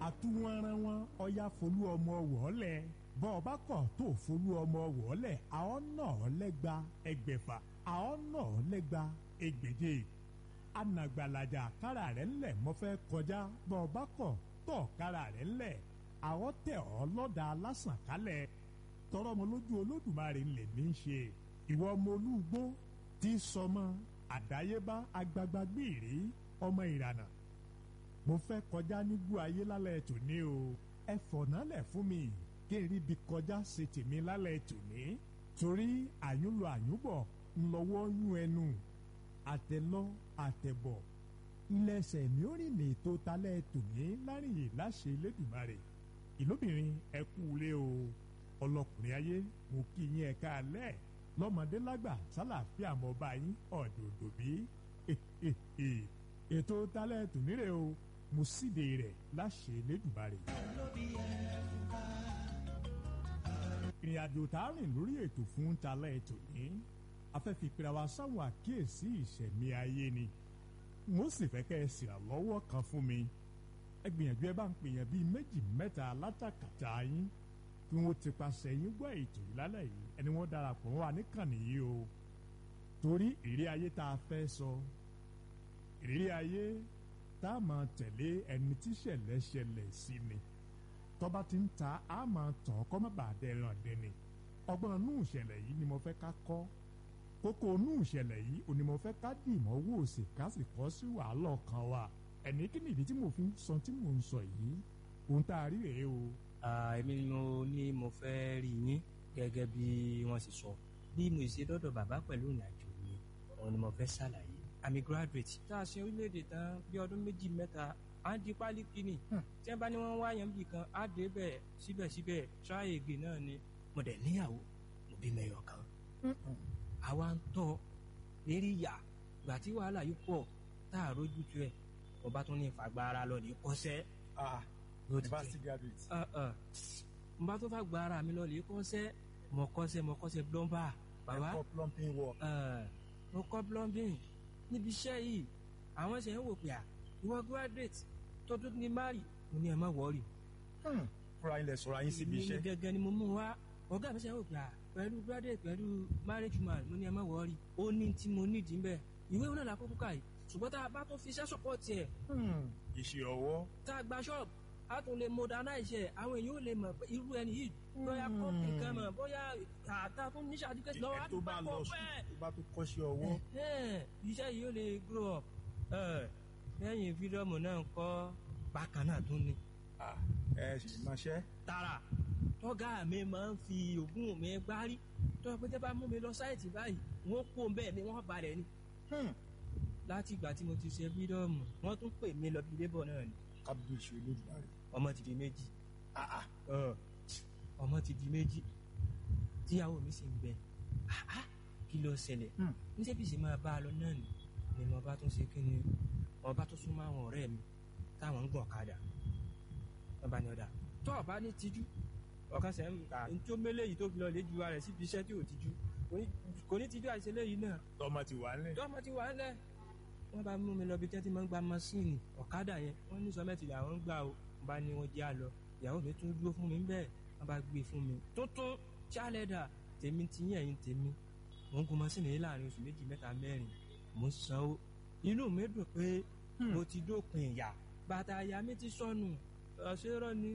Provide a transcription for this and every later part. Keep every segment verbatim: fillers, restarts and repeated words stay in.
àtúwọ̀nrán wọn ọya folú ọmọ wọ̀ọ́lẹ̀ bọ́ ọba kọ̀ tó folú ọmọ wọ̀ọ́lẹ̀ àwọn náà lẹ́gba ẹgbẹ̀fà àwọn náà lẹ́gba ẹgbẹ̀je anagbalaja kára rẹ̀ ńlẹ̀ mo fẹ́ kọjá bọ́ ọba kọ̀ tọ̀ kára rẹ̀ ńlẹ̀ àwọn tẹ̀ ọ́ lọ́dà lásán kálẹ̀ tọrọ ọmọ lójú olódùmarè ńlẹ̀ mi ń ṣe ìwọ ọmọ olúgbó tí sọmọ àdáyébá agbagbagbèrè ọmọ ìrànà mo fẹ́ kọjá nígbó ayé lálẹ́ tòní o ẹ fọ̀nálẹ̀ fún mi kí n rí bi kọjá ṣe tèmi lálẹ́ tòní torí àyúnlọ àyúnbọ̀ ńlọ́wọ́ yún ẹnu àtẹ̀lọ́ àtẹ̀bọ̀ ńlẹ́sẹ̀ mi ò rìn ní ètò talẹ́ tòní lárìnyè láṣẹ Elédùmarè ìlóbìnrin ẹ kú ilé o ọlọ́kùnrin ayé mo kí yín ẹ káalẹ́ lọ́mọdé lágbà sálàáfíà mọ́ bá yín ọ̀dọ̀dọ̀ bí ètò talẹ́ tòní rè o mo síde rẹ̀ láṣẹ Elédùmarè. ìrìn àjò tá a rìn lórí ètò fún talẹ́ tòní afẹ́fi pera wa sáwọn àkíyèsí ìṣẹ̀mí ayé ni mo sì fẹ́ kẹ́ ẹ ṣèrànlọ́wọ́ kan fún mi ẹ gbìyànjú ẹ bá ń pèèyàn bíi méjì mẹ́ta látàkàtà yín kí wọ́n ti paṣẹ yín gbọ́ ètò ìlálẹ̀ yìí ẹni wọ́n darapọ̀ wá níkànnì yìí o torí ìrírí ayé tá a fẹ́ sọ ìrírí ayé tá a máa tẹ̀lé ẹni tí ṣẹlẹ̀ ṣẹlẹ̀ sí ni tọ́ba ti ń ta a máa tàn kọ́ má bàa dẹ̀ràn dẹni ọgbọ́n inú ìṣẹ̀lẹ̀ yìí ni mo fẹ́ ká kọ́ kókó inú ìṣẹ̀lẹ̀ yìí ò ní mo fẹ́ ká dì mọ́ wò sí ká sì kọ́ sí wàhálà ọkàn wa ẹni kí ni ìdí tí mo fi ń sọ tí mo ń sọ yìí ohun tá a rí rèé o. èmi ni mo ní mo fẹ́ rí yín gẹ́gẹ́ bí wọ́n sì sọ bí mo ṣe dọ́dọ̀ bàbá pẹ̀lú ìrìnàjò mi òun ni mo fẹ́ ṣàlàyé àmì graduate tá a ṣe orílẹ̀-èdè tán bí ọdún méjì mẹ́ta à ń di pálí kínní tí wọ́n bá ní wọ́n wá yẹn bì kan á dé bẹ́ẹ̀ síbẹ̀síbẹ̀ try again náà ni mo dẹ̀ níyàwó mo bí mẹ́yọ̀ kan àwa ń tọ́ lérí ìyá ìgbà tí wàhálà yìí pọ̀ tá a rójú tu ẹ̀ mo bá tún ní ìfagbára lọ lè kọ́ṣẹ́. university graduate. mo bá tún fagbára mi lọ lè kọ́ṣẹ́ mo kọ́ṣẹ́ mo kọ́ṣẹ́ plumber. bàbá ẹ kọ́ plumbing work. mo kọ́ plumbing níbi iṣẹ́ yìí àwọn ṣe ń wò pé à ìwọ graduate tó tún ní mari mo ní ẹ má wọrí. fúra ilẹ̀ sọ̀rọ̀ ayé síbi iṣẹ́. mi gẹ́gẹ́ ni mo mú wa ọ̀gá mi ṣe ń wò pé à pẹ̀lú graduate pẹ̀lú marriage man mo ní ẹ má wọrí ó ní tí mo nídìí ń bẹ̀ ìwé òun náà la kókó ká yìí ṣùgbọ́n tá a bá tún fi iṣẹ́ sọ́pọ̀tì ẹ̀. iṣẹ́ ọwọ́. tá a gba ṣọ́ọ̀bù a tún lè modernize ẹ̀ àwọn èèyàn ò lè mọ̀ pé irú ẹni yìí bóyá kọ́ọ̀pì kan mọ̀ bóyá àtà tó ní ṣàdúkẹ́sì lọ́wọ́ á tún bá kọ́ pẹ́. tó bá tún kọ́ṣẹ́ ọwọ́. iṣẹ́ yìí ó lè grow up lẹ́yìn fídọ́ọ̀mù náà ń kọ́ bákan náà tún ni. ẹ sì máa ṣẹ́. tààrà tọ́gá mi máa ń fi òògùn mi gbárí tó pé tẹ́ bá mú mi lọ sáìtì báyìí wọ́n kó bẹ́ẹ̀ ni wọ́n balẹ̀ ni. láti ìgbà tí mo ti ṣe fídọ́ọ̀mù wọ́n tún pè mí lọ bí lébọ̀ náà ni. kábíyèsí Olódùmarè. ọmọ ti di méjì. ọmọ ti di méjì tíyàwó mi sì ń bẹ kí ló ṣẹlẹ̀ ní ṣé bí ṣe máa bá a lọ náà ni ni mo bá tún ṣe kí ni mo bá tún súnmọ́ àwọn ọ̀rẹ́ mi táwọn ń gbọ̀n kadà wọ́n bá ní ọ̀dà tó ọ̀bá ní tijú ọ̀kan sẹ́ ń kà ní tó mélé yìí tó fi lọ lé ju ara rẹ̀ síbi iṣẹ́ tí ò tijú kò ní tijú àìṣe léyìí náà. tọmọ ti wà ńlẹ̀. tọmọ ti wà ńlẹ̀ wọ́n bá mú mi lọ bí tẹ́tí máa ń gba masíìnì ọ̀kadà yẹn wọ́n ní sọmẹ́tì làwọn ń gbà ó wọ́n bá ní wọ́n jẹ́ àlọ́ ìyàwó mi tún dúró fún mi bẹ́ẹ̀ wọ́n bá gbé fún mi tuntun ṣálẹ̀dà tèmi ti yín ẹ̀yìn tèmi mò ń gun masíìnì yìí láàrin oṣù méjì mẹ́ta mẹ́rin mò ń sanwó inú mi dùn pé mo ti dópin ìyà bàtà àyà mi ti sọnù ọ̀ṣẹ́rọ̀ ni.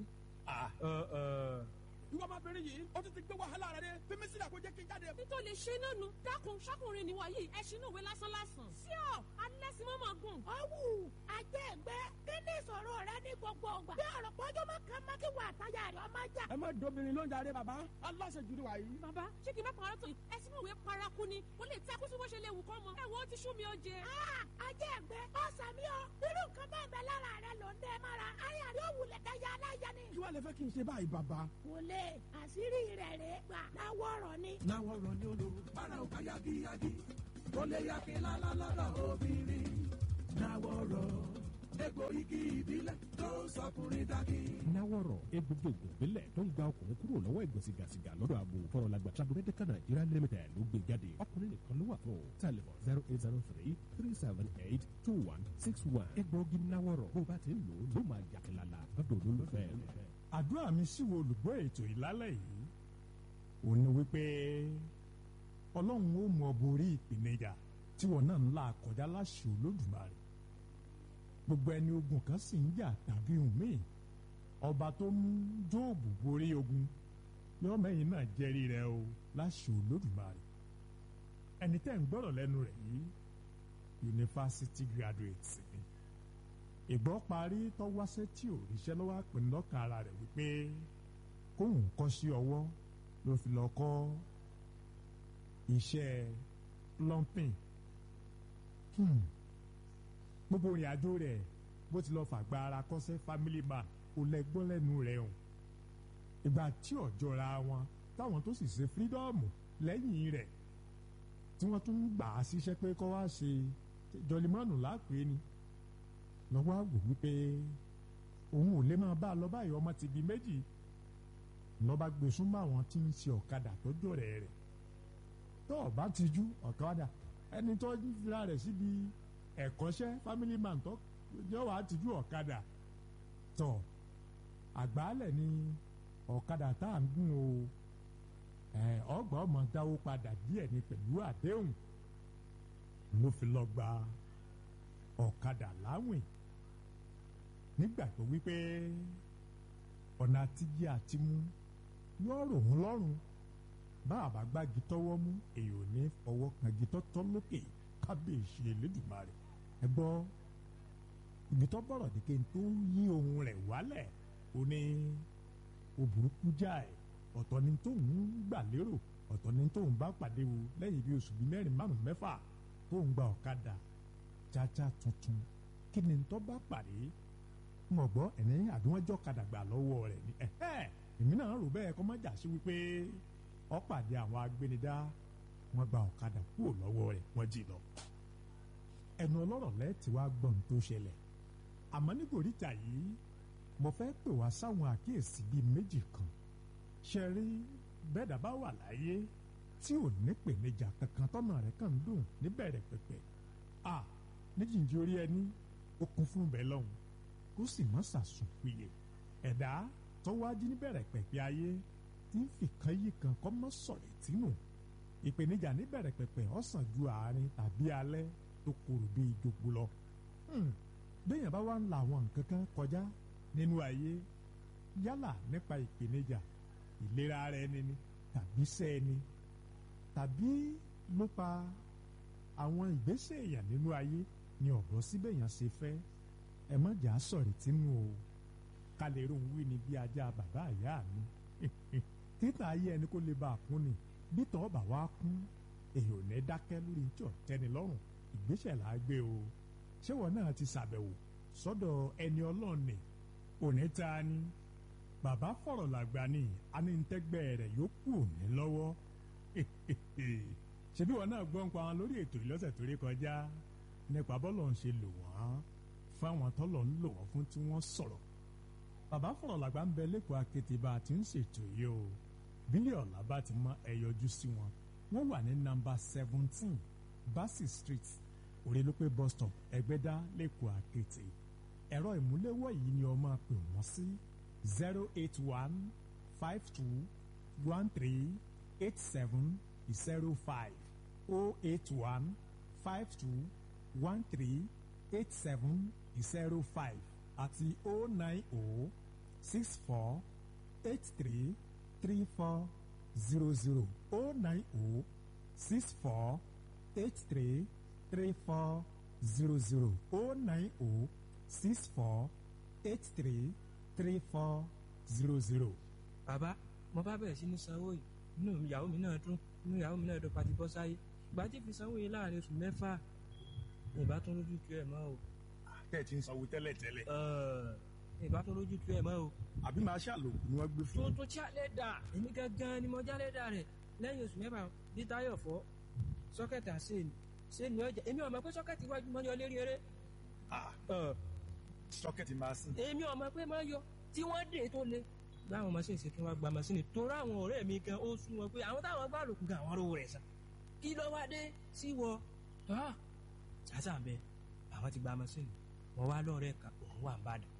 ìwọ ọmọbìnrin yìí ó ti ti gbé wàhálà rẹ dé fímí sílẹ̀ kó jẹ́ kí n jáde. nítorí lè ṣe náà nu dákun ṣọkùnrin ni wọ̀nyí ẹṣin náà wé lásán lásán. sí ọ alẹ́ sí mọ́mọ́ gùn. ọ̀wù ajẹ́ ẹgbẹ́ kí ni ìṣòro rẹ ní gbogbo ọgbà. bí ọ̀rọ̀ pọ́jọ́ máa kàn máa kí wà àtàyà rẹ̀ ọmọ jà. ẹ má dobìnrin ló ń darí bàbá aláṣejù ni wà yìí. bàbá ṣé kí n bá parọ́ tó ẹṣin náà wé paraku ni ó lè tẹ́ kó sí bó ṣe lè wù kọ́ mọ. ẹ wo ti sú mi ó jẹ. ajẹ́ ẹgbẹ́ ọ̀sán mi ọ irú nǹkan bá ń bẹ lára rẹ ló ń dẹ́ mára ayà rẹ̀ òwúlẹ̀ dáyà aláya ni. kí wàá lè fẹ́ kí n ṣe báyìí bàbá. kò lè àṣírí rẹ̀ rẹ̀ gbà láwọ̀ ọ̀rọ̀ ni. láwọ̀ ọ̀rọ̀ ni olóró bára ò bá yagiyagi ó lè yagi lálá lọ́dọ̀ obìnrin láwọ̀ ọ̀rọ̀ egbòogi ìbílẹ̀ tó ń sọkùnrin dákì. náwọ̀rọ̀ egbògi ògùn ìbílẹ̀ tó ń gba ọkùnrin kúrò lọ́wọ́ ẹ̀gbọ́n sìgàsìgà lọ́dọ̀ àbò fọlọ́lágbà Tradomedical Nigeria Limited ló gbé jáde ọkùnrin nìkan ló wà fún tẹlifon zero eight zero three three seven eight two one six one egbògi náwọ̀rọ̀ bó bá ti ń lò ló máa jàkìlàlà lọ́dọ̀ olólùfẹ́ rẹ̀. àdúrà mi sì wo olùgbọ́ ètò ìlálẹ̀ yìí òun ni wípé ọlọ́run ó mọ borí ìpèníjà tí wọn náà ń là kọjá láṣẹ Olódùmarè gbogbo ẹni ogun kan sì ń jà tàbí ohun míì ọba tó mú Jóòbù borí ogun yọ mẹ́yìn náà jẹ́rìí rẹ̀ o láṣẹ Olódùmarè ẹni tẹ́ ń gbọ́rọ̀ lẹ́nu rẹ̀ yìí yunifásitì graduate ni ìgbọ́ parí tọ́wáṣẹ́ tí ò ríṣẹ́ lọ́wọ́ àpẹẹrẹ lọ́kàn ara rẹ̀ wípé kóhùn kọ́ sí ọwọ́ ló fi lọ kọ́ iṣẹ́ plumbing gbogbo ìrìn àjò rẹ̀ bó ti lọ fàgbà ara kọ́ṣẹ́ family man kò lẹ́gbọ́n lẹ́nu rẹ̀ hàn ìgbà tí ọjọ́ ra wọn táwọn tó sì ṣe fírídọ́ọ̀mù lẹ́yìn rẹ̀ tí wọ́n tún gbà á síṣẹ́ pé kọ́ wá ṣe jọlímọ́nù lápè ni lọ́wọ́ àgbò wípé òun ò lè máa bá a lọ báyìí ọmọ ti di méjì lọ́ba gbé súnmọ́ àwọn tí ń ṣe ọ̀kadà tọ́jú rẹ̀ rẹ̀ tó ọba ti jú ọ̀kadà ẹni tó ń fira rẹ̀ síbi ẹ̀kọ́ṣẹ́ family man tó jẹ́ wàá ti jú ọ̀kadà tọ̀ àgbálẹ̀ ni ọ̀kadà tá à ń gún o ọgbà ọmọ dáwó padà díẹ̀ ní pẹ̀lú àdéhùn ló fi lọ gba ọ̀kadà láwìn nígbàgbọ́ wípé ọ̀nà àtijọ́ àti mú yóò rò wọ́n lọ́rùn bá àbá gbági tọ́wọ́ mú èyí ò ní fọwọ́ kangi tọ́tọ́ lókè kábíyèsí Elédùmarè ẹ gbọ́ ibi tó bọ̀rọ̀ dìke tó yí ohun rẹ̀ wálẹ̀ ó ní òbúrúkú jáì ọ̀tọ̀ ni tóun gbà lérò ọ̀tọ̀ ni tóun bá pàdé wo lẹ́yìn bí oṣù bíi mẹ́rin márùn mẹ́fà tóun gba ọ̀kadà jájá tuntun kí ni tó bá pàdé mọ̀ gbọ́ ẹ̀ní àdúwọ́jọ́ kadà gbà lọ́wọ́ rẹ̀ ni ẹ̀hẹ́ èmi náà rò bẹ́ẹ̀ kọ́ má jà sí wípé ó pàdé àwọn agbénidá wọ́n gba ọ̀kadà kúrò lọ́wọ́ rẹ̀ wọ́n jí lọ. ẹnu ọlọ́rọ̀ lẹ́ẹ̀tì wá gbọ́n tó ṣẹlẹ̀ àmọ́ ní gòríta yìí mo fẹ́ pè wá sáwọn àkíyèsí bíi méjì kan ṣe rí bẹ́ẹ̀dá bá wà láyé tí ò ní pèníjà kankan tọ́nà rẹ̀ kàn ń dùn níbẹ̀rẹ̀ pẹ̀pẹ̀ à níjìnjì orí ẹni ó kún fún bẹ́ẹ̀ lọ́hùn kó sì mọ́ sàsùn péye ẹ̀dá tọ́wájú níbẹ̀rẹ̀ pẹ̀pẹ̀ ayé tí ń fìkan yí kan kọ́ mọ́ sọ̀rọ̀ tínú ìpèníjà níbẹ̀rẹ̀ pẹ̀pẹ̀ ọ̀sán ju àárín tàbí alẹ́ tó korò bíi ìjòkó lọ béèyàn bá wá ń la àwọn nǹkan kan kọjá nínú ayé yálà nípa ìpèníjà ìlera ara ẹni ni tàbí iṣẹ́ ẹni tàbí nípa àwọn ìgbésẹ̀ èèyàn nínú ayé ni ọ̀bọ síbẹ̀yàn ṣe fẹ́ ẹ má jà sọ̀rọ̀ tínú o ká lè rohun wí ni bí ajá bàbá àyà mi títà ayé ẹni kó lè bá a kún ni bí tọ́ bà wá kún èèyàn ò ní dákẹ́ lórí tí ò tẹ́ni lọ́rùn ìgbésẹ̀ là á gbé o ṣé wọn náà ti ṣàbẹ̀wò sọ́dọ̀ ẹni ọlọ́ọ̀nì òní ta ni bàbá fọ̀rọ̀ làgbà ni anítẹ́gbẹ́ rẹ̀ yóò kú òní lọ́wọ́ ṣebí wọn náà gbọ́n pa wọn lórí ètò ìlọ́sẹ̀ tó rí kọjá nípa bọ́lọ̀ ń ṣe lò wọ́n fáwọn tọ́lọ̀ ń lò wọ́n fún tí wọ́n sọ̀rọ̀ bàbá fọ̀rọ̀ làgbà ń bẹ lẹ́kọ̀ọ́ akété bá a ti ń ṣètò yìí o bílíọ̀ ọ̀la bá ti mọ ẹ yọjú sí wọn wọ́n wà ní nọ́mbà seventeen Bassey Street Òrèlópé bus stop Ẹgbẹ́dá lẹ́kọ̀ọ́ akété ẹ̀rọ ìmúléwọ́ yìí ni o máa pè wọ́n sí zero eight one five two one three eight seven zero five oh eight one five two one three eight seven zero five àti oh nine oh six four eight three three four zero zero oh nine oh six four eight three three four zero zero oh nine oh six four eight three three four zero zero. bàbá mo bá bẹ̀rẹ̀ sí ní sanwó yìí inú ìyàwó mi náà dún inú ìyàwó mi náà dún pati bọ́ sáyé ìgbà tí fi sanwó yìí láàrin oṣù mẹ́fà ìbá tó lójú tu ẹ̀ mọ́ o. tẹ́ ẹ ti ń sanwó tẹ́lẹ̀ tẹ́lẹ̀. ìbá tó lójú tu ẹ̀ mọ́ o. àbí màá ṣàlòkù ni wọ́n gbé fún. tó tó ṣàlẹ̀ dà èmi gangan ni mo jálẹ̀ dà rẹ̀ lẹ́yìn oṣù mẹ́fà bí táyọ̀ fọ́ sọ́kẹ̀tì àṣẹ ni ṣé ni ọjà èmi ò mọ̀ pé sọ́kẹ̀tì iwájú mọ́ ni ọ lérí eré. sọ́kẹ́tì machine. èmi ọmọ pé máa yọ tí wọ́n dé tó le báwọn machine ṣe kí wọ́n gba machine torí àwọn ọ̀rẹ́ mi gan ó sún wọn pé àwọn táwọn bá lòkùn gan àwọn rówó rẹ̀ san kí ló wá dé sí wọ ṣáṣà bẹ àwọn ti gba machine wọn wá lọ́ọ̀rẹ́ kan òun wà ń bàdàn